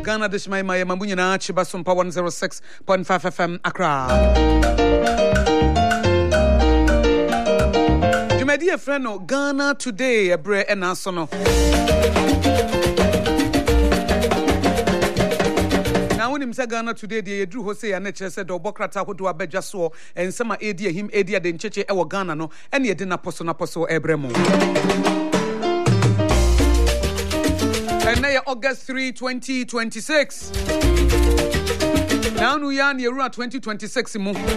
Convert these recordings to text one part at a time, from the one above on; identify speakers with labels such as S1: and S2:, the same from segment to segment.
S1: Ghana Dishmai Maya Mamunyana Chibasumpa 106.5 FM Accra. My dear friend, Ghana Today, a bre and asono. Now, when him say Ghana Today, the Drew Jose and Nature said, Obokrata who do a beja so, and some idea him, idea den cheche ewa Ghana no, and ye didn't apostle Ebremo. And now, August 3, 2026. Now, we are near 2026.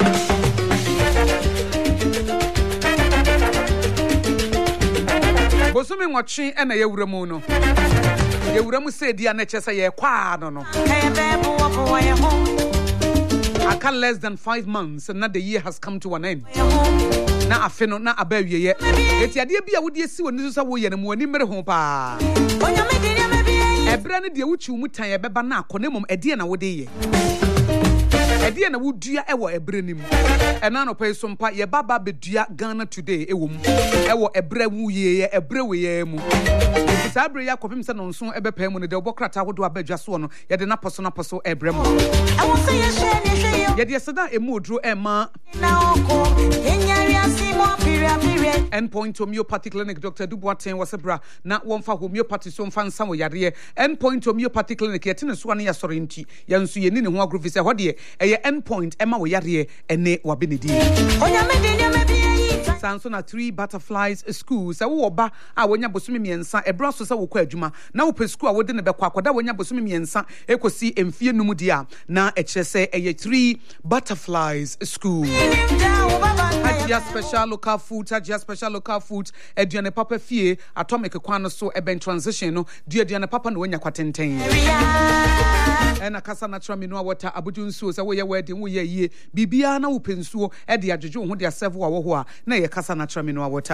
S1: Bosumi watching and a yewuramu no. Yewuramu said the NHS ye kwa no. I can't less than 5 months and not the year has come to an end. Na afeno na abawie ye. Eti ade bia wo de si woni so sa wo ye no mo ani mere ho pa. Ebra ne de wuchi umutan ye beba na akonemom ede na wo de ye. Ede na wo dua ewo ebre nim. Ena no pay sompa ye baba bedua Ghana Today ewom. Ewo ebra wu ye ebre we ye mu. Sabre ya kopim se no nso ebepa mu ne de obokrata hodo abadwa so no ye de na poso ebre mu. I won say ye share ye de seda emodro ema na oko enyariasi mo period endpoint homeopathic clinic Dr. Duboaten wasebra na wonfa homeopathy so mfa nsa wo yare endpoint homeopathic clinic ye tene so ane ya soro nti ye nso ye ni ne ho agro fi se hode ye endpoint ema wo yare ene wabenedi Sanso na 3 butterflies schools se wo ba a wonya bosumi miensa ebra so se wo kwa adwuma na wo pe school a wo de ne be kwa akoda wonya bosumi miensa ekosi emfie numu dia na ekire se eye 3 butterflies school Hajia special local food eduane papa fie atomic kwan so eben transition no eduane papa no wonya kwatenten ena kasa natural mineral water abuju nsuo se wo ye wedding wo ye yie bibia na wo pe nsuo e de adwedwe ho de serve wo ho a na ye kasa natural mineral water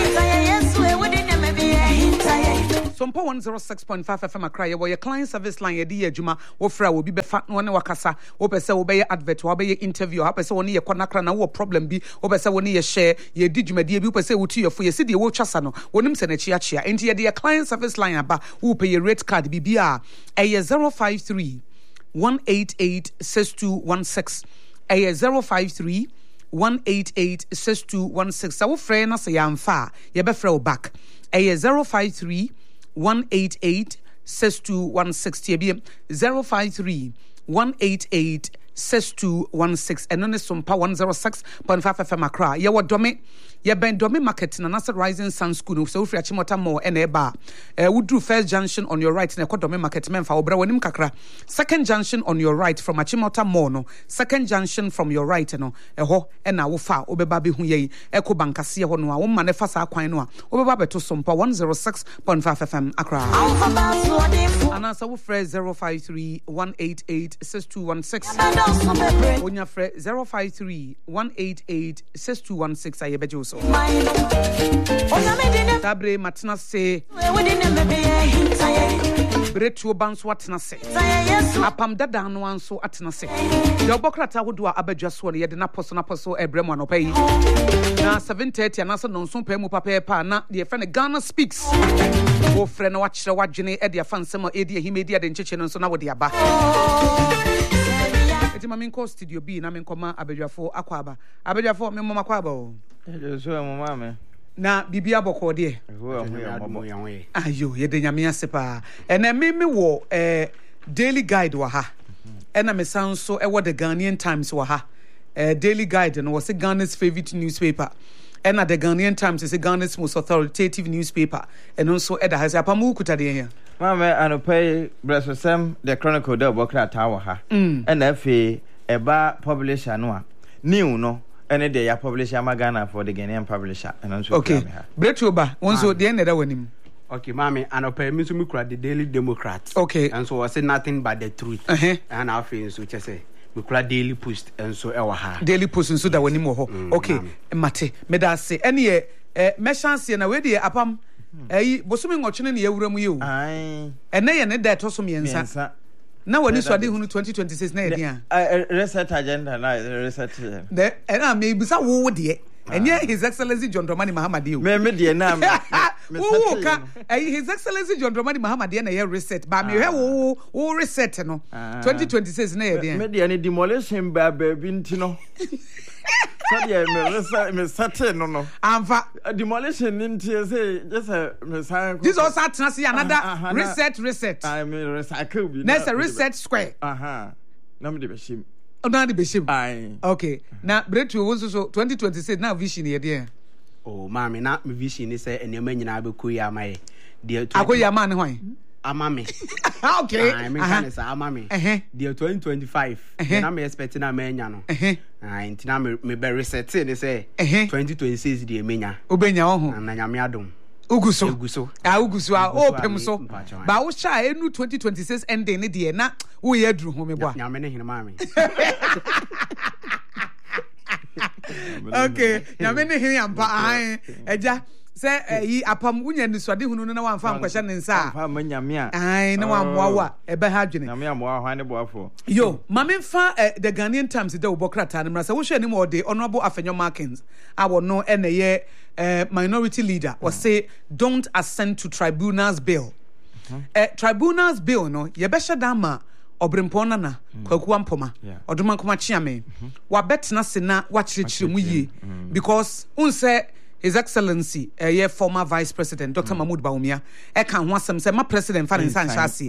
S1: Sompo 106.5 FM Accra ye your client service line ye di adwuma wo fra wo bi be fa no ne wakasa wo pese wo be advert wo be interview wo pese wo ne ye konakra na wo problem bi wo pese wo ne ye share ye di dwumadie bi wo pese wo tu ye fo ye se de wo twasa no wonim se na chia enti ye de client service line aba wo pe ye rate card bibia eye 053 188 6216 eye 053 188 6216 sa wo frɛ na se yamfa ye be frɛ wo back eye 053 188 6216 053 188 6216 and on some power 106.5 FM Accra ye wodome ye ben dome market na nasa rising sun school so free achimota more and eba wudru first junction on your right na dome market memfa obra wanim kakra second junction on your right from achimota more no second junction from your right no eho na wo fa obeba be hu ye eko bankase ho no a wo ma ne fa sa kwan no a obeba beto sompa 106.5 FM Accra anasa wo free 053 188 6216 Onya fre 053 188 6216 ayebejo so Tabre matna se Bretu banso atna se Apam dada no anso atna se De obokrata hodo abadwa so ne ye de na poso ebremu anopai na 7:30 anasa no nso pa mu papa na de fe ne Ghana speaks o fre na wachire wadwene e de afa nsema e de ahime de ncheche no nso na wo de aba Eti mami nko studio B na menkoma abedwafo akwaba. Abedwafo me mama kwaba o.
S2: So mama me.
S1: Na bibia bokọ de. Ayo ye de nyame ase pa. Ena me wo daily guide wa ha. Ena me sanso e wo the Ghanaian Times wa ha. Daily guide no was Ghana's favorite newspaper. Ena the Ghanaian Times is Ghana's most authoritative newspaper. And also eda has apamu kuta de here.
S2: Mama anopai Bresosem the Chronicle de Bokra Tower ha. And efe eba publisher no a new no ene de ya publisher magana for the Ghanaian publisher and also
S1: okay Bretoba onso de ene da wanim
S3: okay mama anopai mi so mi kura the Daily Democrat
S1: okay
S3: and so I say nothing but the truth and I feel so just say mi kura Daily Post and so ewa ha
S1: Daily Post nso da wanim ho okay mate me da se ene ye me chance na we de apam bosumi ngotwene ne yawuramu ye o ene ye ne da to so miensa na wani swade hunu 2026 na edia
S2: reset agenda na reset
S1: de ena me bisa wo de enye his excellency John Dramani Mahama de o
S2: me de na
S1: Who can His Excellency John Dramani Mahama de na reset ba me hwe wo reset no 2026 na ye de
S2: me de demolition ba baby ntino so de me settle no
S1: amfa
S2: demolition ntie say just me san
S1: this also atena another reset
S2: I me recycle bi
S1: next reset square
S2: na me de be shim
S1: na de be shim okay na breakthrough wo so 2026 na vision ye de
S3: oh mami na me vision ni say enema nyina be ko ya mai de
S1: akoya ma ne hwan
S3: amami
S1: okay
S3: I mean can say amami the 2025 na me expect na menya no ntina me be reset ni say 2026 the menya
S1: obenya ho
S3: na nyame adom
S1: uguso
S3: uguso
S1: opem so ba wo sha enu 2026 ending ne de na wo ye aduru ho me bo
S3: nyame ne hene mami
S1: okay nyame ne hene ampa eja say yi apam wunya ni swade hunu na wamfa nkwahye ne nsa
S2: amfa manyame a
S1: na wammoa wa ebe ha dwene
S2: nyame amoa hwan ne boafo
S1: yo mame fa the Ghanaian Times de wo bokrata ne mrasa wo hwe ni mo de honorable Afenyo Markins awo no ene ye minority leader was say don't assent to tribunals bill tribunals bill no ye be shadama obrempon na kwaku ampoma odoma nkoma chiame wa betena se na wa chirechire mu yie because unse His Excellency, former Vice President Dr. Mahmoud Bawumia, can want some my president for instance chassis.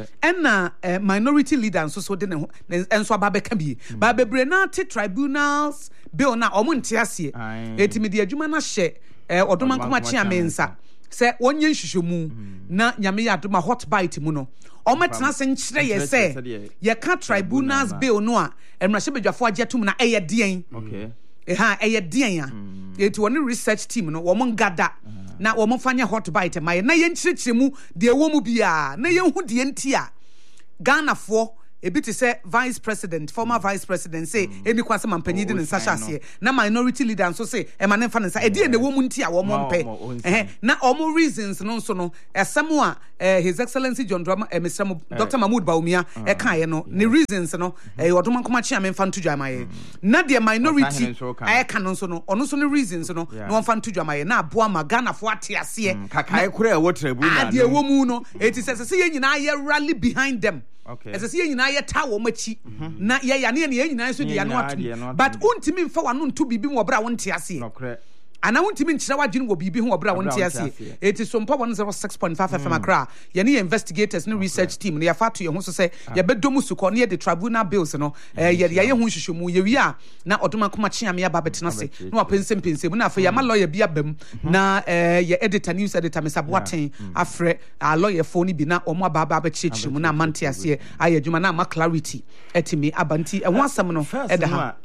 S1: And minority leader so didn't and so Babe Kabi. Babe Brenati tribunals bill na omuntiasi. Etimidi adwuma na hye odoma nkoma chia mensa. Say onye nhwehwemu na nyame ya adoma hot bite mu no. Ometena se nkyere ye say ye ka tribunals bill no a emrahye bedwafo agetum na eye dien.
S2: Okay.
S1: Eye dien ya. It one research team no wo ngada na wo fanya hot bite my na ye nkyerechire mu de wo mu bia na ye hu de ntia Ghana fo ebi te say vice president former vice president say eni kwase mampani de nsa hyase na minority leader nso say e ma ne fa nsa e de na wo mu ntia wo mpe na omo reasons no nso no esemu a His Excellency John Dramani Dr. Mahmoud Bawumia e kan ye no ne reasons no odoma nkoma chia me fa ntudwa amaye na de minority e kan nso no ono so ne reasons no no fa ntudwa amaye na aboa ma Ghana fo ate ase
S2: kakai kura e wo tribunal
S1: de wo mu no eti se ye nyina ye rally behind them.
S2: Okay.
S1: As I see na ye ta wo machi na ye ya ne nyina so de ya no atum but untimi mfa wano ntu bibi mo bra wonte ase ana untimi nkyira wadwene wo bibi ho bra wonte ase it is Sompa 106.5 FM Accra ye ne investigators ne research team ne ya fa to ye ho so say ye bedomu suko ne the tribunal bills no ye ho hwehwemu ye wi a na odoma koma chiame ya babetena se na wapensempensem na afa ya ma lawyer bia bam na ye editor news editor Mesabwaten afre a lawyer phone bi na omo ababa abechichiremu na mante ase aye adwuma na ma clarity etimi abanti e ho asem no edaha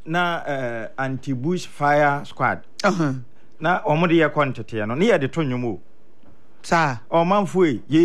S2: na anti bush fire squad na omo de ye kontete no ne ye de to nwumo
S1: sa
S2: o manfo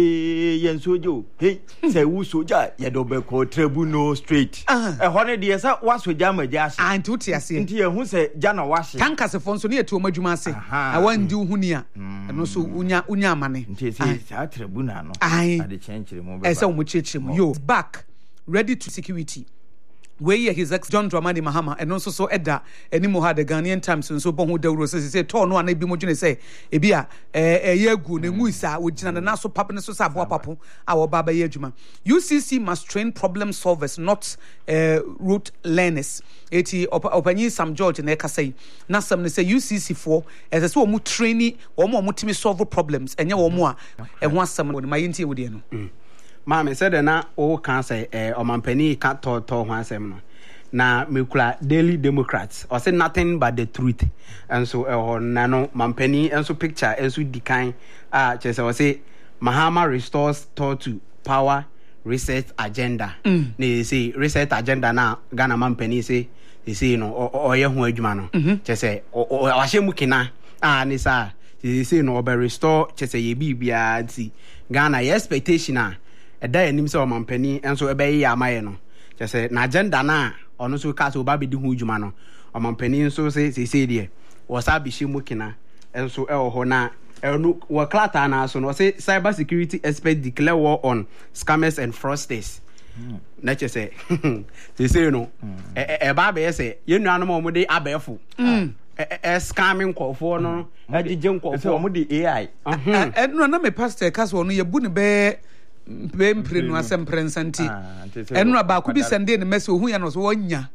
S2: ye nsojo hey say wu soja ye do be ko tribunal straight ho ne de say wa soja maja ase
S1: anti uti ase
S2: nti ye hu say jana wa hye
S1: tankase fo nso ne ye to madwuma ase awandi hu ni a no so unya amane
S2: nti say sa tribunal no ade chenchire mo be
S1: ese mo chechire mo yo back ready to security where His ex John Dramani Mahama and also so Edda animo had the Ghanaian Times so bohu de say to no na bi mo dwene say ebia yegu ne nguisa wogina na so papa ne so sa abo papo awo baba ye adwuma UCC must train problem solvers not root learners eti opanyi Sam George na ekasai na sam ne say UCC for as so omu traini omu timi solve problems enye omu a eho asam no ma yenti e wode no
S3: Mama said na o kan say omampani ka to ho asem no na mekula Daily Democrats or say nothing but the truth and so na no mampani and so picture and so dikan chese o say Mahama restores thought to power research agenda ne say research agenda na Ghana mampani say no o ye ho adwuma no chese o ahye mukina ne sa say no o be restore chese ye bibia ti Ghana ye expectation eda anim se omampani enso ebe yi amaye no chese na agenda na ono so ka so ba bedi hu dwuma no omampani enso se de wo sa bishi mukina enso e ho na enu wo klata na so no say cyber security expert declare war on scammers and fraudsters na chese say no e ba be say ye nuanom mo de abefo scamming nkɔfoɔ no agye nkɔfoɔ
S2: so omo di AI
S1: ɛno na me pastor ka so no ye bu ne be mpre no asem prensanti ɛno na ba ko bi sende ne message ohu ya no so wonya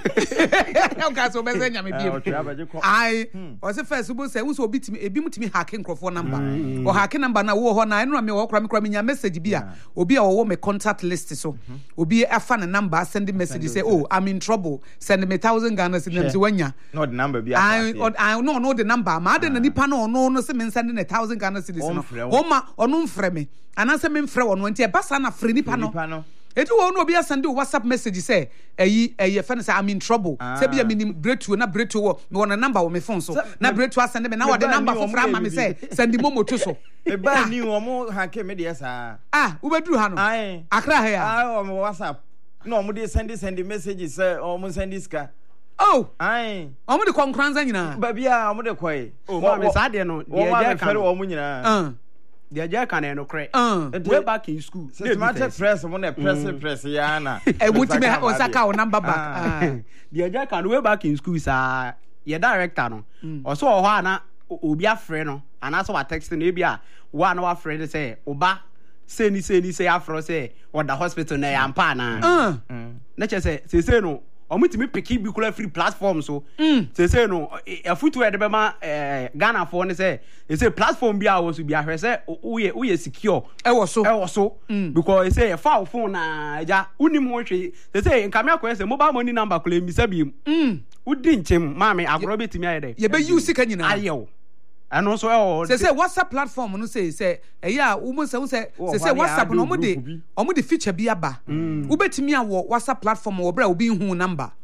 S1: ka so be senya me biem ai o se first bo say wo so obitimi ebi mutimi hacking crofo number o hacking number na wo ho na ɛno na me wo kra me nya message bi a obi a wo me contact list so obi afa ne number send message say oh I'm in trouble send me 1,000 Ghana cedis wonya
S2: no the number bi
S1: I no the number ma de na nipa no se me send ne 1,000 Ghana cedis no o ma ono mfrɛ me ananse me mfrɛ wo no nti e basa na frɛ nipa no eti wo no obi asend WhatsApp message say eyi fa say I'm in trouble say bia minim bretu na bretu wo me wona number wo me phone so na bretu asend me na wo de number for fra ma me say send momo to so
S2: e ba ni wo mo hake me de sa
S1: wo beduru ha no akra ha ya
S2: o mo WhatsApp no mo de send messages say o mo send ska
S1: oh
S2: o
S1: mo de konkranza nyina
S2: ba bia o mo de koi
S3: o ma me sa de no
S2: de ja kan o mo nyina
S3: the Aja can no credit. Way back in school.
S2: Systematic press, one press, yana.
S1: I would me Osaka or number back.
S3: The Aja can way back in school, sir. Your director, no. Or so, Wana, Ubia friend, and also a text in Abia. One of our friends say, Oba, say, Afro say, or the hospital, nay, and pana. Let's just say, no. Omo timi peki bi kula free platform so say no a footwear de bema Ghana for ne say platform bi a wo so bi ahwe say we secure
S1: e wo so
S3: because say file phone na ja unim ho hwe say nka me akọ say mobile money number kula mi sabi udi nchem maame agro betimi ayede
S1: ye be use ka nyina
S3: ayew ano so
S1: say WhatsApp platform no say eya wo say WhatsApp no omo de feature bi aba wo betimi awo WhatsApp platform wo bra obi hu number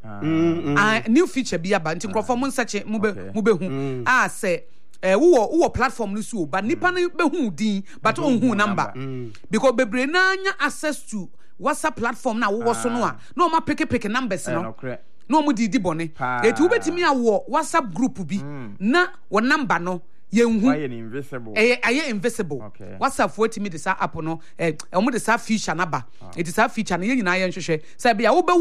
S1: new feature bi aba nti nkrofo mo nsache mo be hu say wo platform no so ba nipa no be hu din but on hu number because bebre na anya access to WhatsApp platform na wo so no a na o ma pick numbers no no mo di bone eti wo betimi awo WhatsApp group bi na wo number no yenhu aye invisible WhatsApp for timi de sa app no omo de sa feature na ba it is a feature na ye nyina ye nhwehwe say bia wo